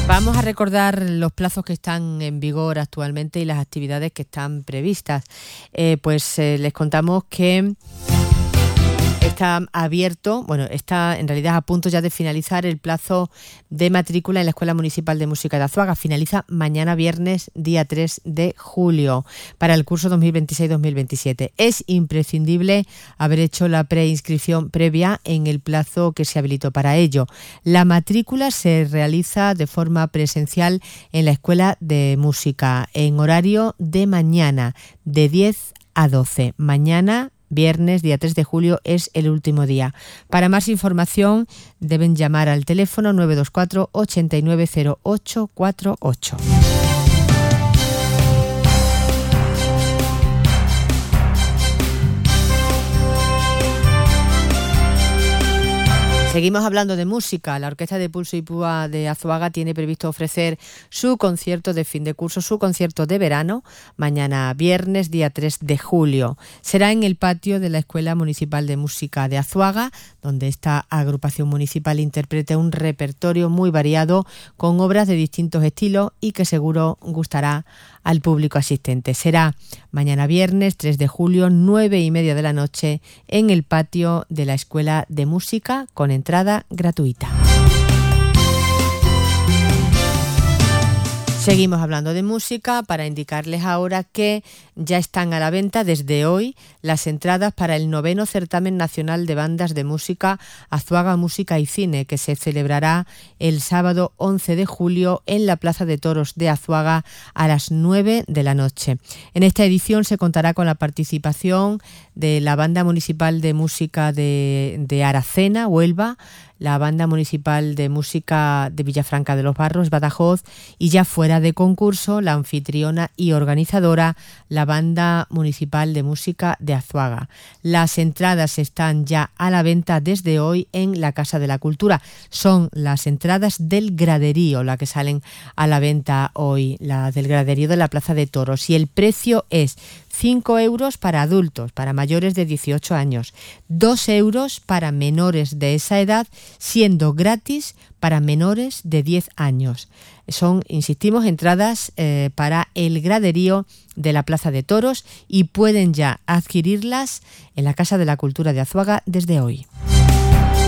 Vamos a recordar los plazos que están en vigor actualmente y las actividades que están previstas. Les contamos que está abierto, está en realidad a punto ya de finalizar el plazo de matrícula en la Escuela Municipal de Música de Azuaga. Finaliza mañana viernes, día 3 de julio, para el curso 2026-2027. Es imprescindible haber hecho la preinscripción previa en el plazo que se habilitó para ello. La matrícula se realiza de forma presencial en la Escuela de Música, en horario de mañana, de 10 a 12. Mañana, viernes, día 3 de julio, es el último día. Para más información deben llamar al teléfono 924 890848. Seguimos hablando de música. La Orquesta de Pulso y Púa de Azuaga tiene previsto ofrecer su concierto de fin de curso, su concierto de verano, mañana viernes, día 3 de julio. Será en el patio de la Escuela Municipal de Música de Azuaga, donde esta agrupación municipal interprete un repertorio muy variado con obras de distintos estilos y que seguro gustará al público asistente. Será mañana viernes 3 de julio, 9:30 de la noche, en el patio de la Escuela de Música, con entrada gratuita. Seguimos hablando de música para indicarles ahora que ya están a la venta desde hoy las entradas para el 9º Certamen Nacional de Bandas de Música Azuaga Música y Cine, que se celebrará el sábado 11 de julio en la Plaza de Toros de Azuaga a las 9 de la noche. En esta edición se contará con la participación de la Banda Municipal de Música de Aracena, Huelva, la Banda Municipal de Música de Villafranca de los Barros, Badajoz, y ya fuera de concurso, la anfitriona y organizadora, la Banda Municipal de Música de Azuaga. Las entradas están ya a la venta desde hoy en la Casa de la Cultura. Son las entradas del graderío, las que salen a la venta hoy, la del graderío de la Plaza de Toros, y el precio es 5 euros para adultos, para mayores de 18 años, 2 euros para menores de esa edad, siendo gratis para menores de 10 años. Son, insistimos, entradas para el graderío de la Plaza de Toros y pueden ya adquirirlas en la Casa de la Cultura de Azuaga desde hoy.